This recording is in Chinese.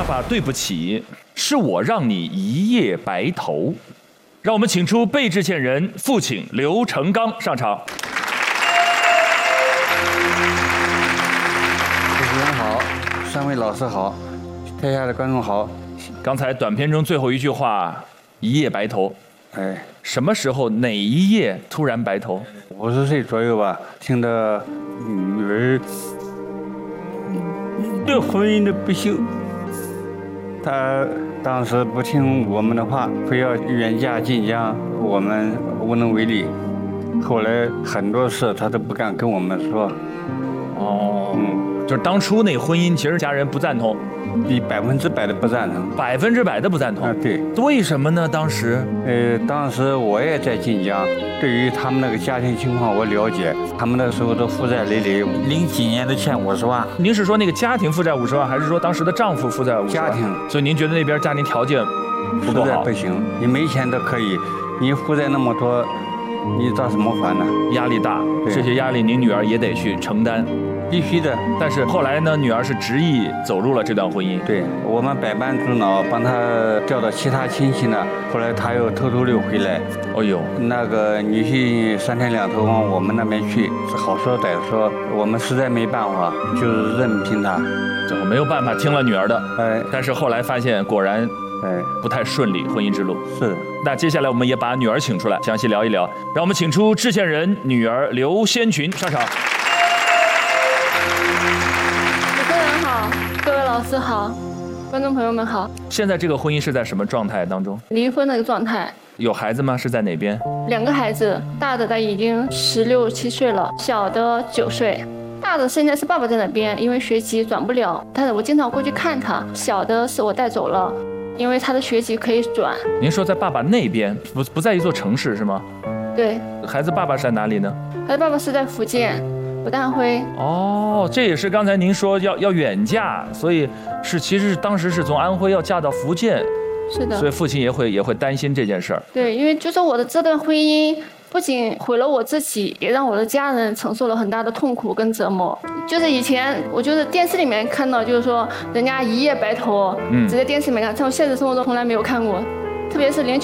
爸，对不起，是我让你一夜白头。让我们请出被制欠人父亲刘成刚上场。 主持人好，三位老师好，台下的观众好。 刚才短片中最后一句话，一夜白头。 哎， 什么时候哪一夜突然白头 ？50岁左右吧，听到女儿对婚姻的不幸，她当时不听我们的话，非要远嫁晋江，我们无能为力。后来很多事她都不敢跟我们说。 哦，就是当初那婚姻，其实家人不赞同， 你100%的不赞同 ，100%的不赞同啊，对。 为什么呢？当时， 当时我也在晋江，对于他们那个家庭情况我了解，他们那时候都负债累累，0几年都欠50万。 您是说那个家庭负债50万，还是说当时的丈夫负债50万？ 家庭。 所以您觉得那边家庭条件不够好？ 不行，你没钱都可以，你负债那么多，你找什么还呢？ 压力大，这些压力您女儿也得去承担。 必须的， 但是后来呢，女儿是执意走入了这段婚姻。 对，我们百般阻挠，帮她调到其他亲戚呢。后来她又偷溜回来。 哦呦， 那个女婿3天2头往我们那边去，好说歹说，我们实在没办法，就是任凭她。 最后没有办法听了女儿的。但是后来发现果然不太顺利，婚姻之路。 是。 那接下来我们也把女儿请出来，详细聊一聊。让我们请出制欠人女儿刘先群上场。 各位老师好，观众朋友们好。 现在这个婚姻是在什么状态当中？ 离婚的一个状态。 有孩子吗？是在哪边 ？2个孩子，大的已经16、17岁了，小的9岁。大的现在是爸爸在那边，因为学籍转不了，但是我经常过去看他。小的是我带走了，因为他的学籍可以转。 您说在爸爸那边，不在一座城市是吗？ 对。 孩子爸爸是在哪里呢？ 孩子爸爸是在福建。不但会哦，这也是刚才您说要远嫁，所以其实当时是从安徽要嫁到福建， 是的， 所以父亲也会担心这件事儿。 对，因为就是我的这段婚姻不仅毁了我自己，也让我的家人承受了很大的痛苦跟折磨。就是以前我就是电视里面看到，就是说人家一夜白头，只在电视里面看，在我现实生活中从来没有看过。特别是连